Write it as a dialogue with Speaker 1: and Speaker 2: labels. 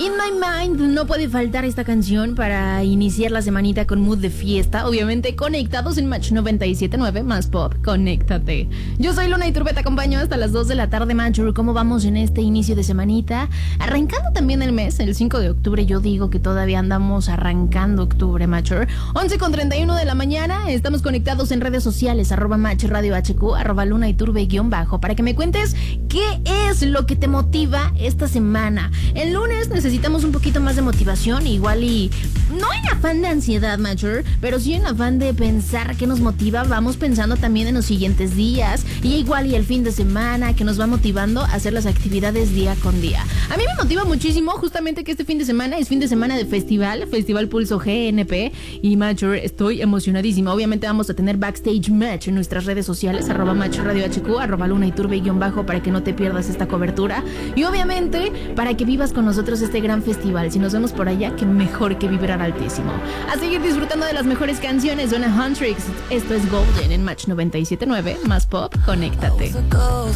Speaker 1: In My Mind, no puede faltar esta canción para iniciar la semanita con mood de fiesta. Obviamente conectados en Match 97.9 más pop, conéctate. Yo soy Luna Iturbe, te acompaño hasta las 2 de la tarde, Matcher. ¿Cómo vamos en este inicio de semanita? Arrancando también el mes, el 5 de octubre. Yo digo que todavía andamos arrancando octubre, Matcher. 11:31 de la mañana, estamos conectados en redes sociales, @Match Radio HQ, @Luna Iturbe _ para que me cuentes qué es lo que te motiva esta semana. El lunes necesitamos un poquito más de motivación, igual y no en afán de ansiedad, Matcher, pero sí en afán de pensar qué nos motiva. Vamos pensando también en los siguientes días y igual y el fin de semana que nos va motivando a hacer las actividades día con día. A mí me motiva muchísimo justamente que este fin de semana es fin de semana de Festival Pulso GNP y Matcher, estoy emocionadísima. Obviamente vamos a tener backstage match en nuestras redes sociales, @Match Radio HQ, @Luna Iturbe _ para que no te pierdas esta cobertura y obviamente para que vivas con nosotros este gran festival. Si nos vemos por allá, qué mejor que vibrar altísimo. A seguir disfrutando de las mejores canciones. Suena Huntrix. Esto es Golden en Match 97.9 más pop, conéctate.